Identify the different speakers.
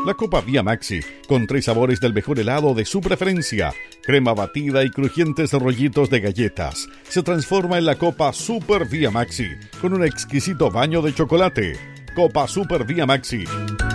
Speaker 1: La Copa Vía Maxi, con 3 sabores del mejor helado de su preferencia, crema batida y crujientes rollitos de galletas, se transforma en la Copa Super Vía Maxi, con un exquisito baño de chocolate. Copa Super Vía Maxi.